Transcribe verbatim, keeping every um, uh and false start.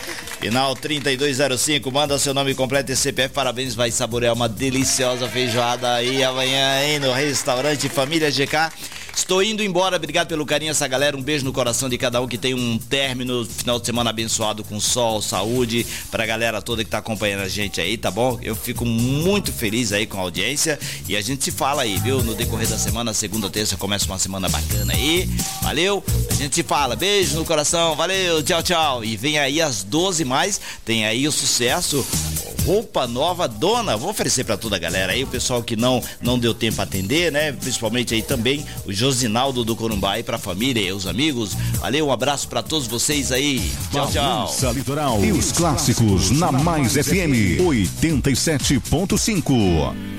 Final trinta e dois zero cinco, manda seu nome completo e C P F, parabéns, vai saborear uma deliciosa feijoada aí amanhã, hein, no restaurante Família G K. Estou indo embora, obrigado pelo carinho essa galera, um beijo no coração de cada um, que tem um término, final de semana abençoado com sol, saúde, pra galera toda que tá acompanhando a gente aí, tá bom? Eu fico muito feliz aí com a audiência e a gente se fala aí, viu? No decorrer da semana, segunda, terça, começa uma semana bacana aí, valeu? A gente se fala, beijo no coração, valeu, tchau, tchau. E vem aí às doze mais, tem aí o sucesso, roupa nova dona, vou oferecer pra toda a galera aí, o pessoal que não, não deu tempo a atender, né? Principalmente aí também o Josinaldo do Corumbá aí pra família e os amigos. Valeu, um abraço pra todos vocês aí. Tchau, tchau. Balança Litoral e os clássicos na Mais F M oitenta e sete ponto cinco.